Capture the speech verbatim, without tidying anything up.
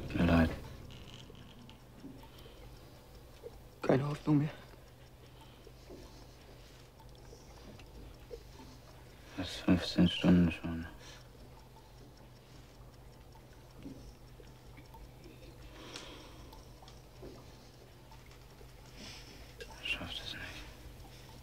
Tut mir leid. Keine Hoffnung mehr. Das ist fünfzehn Stunden schon.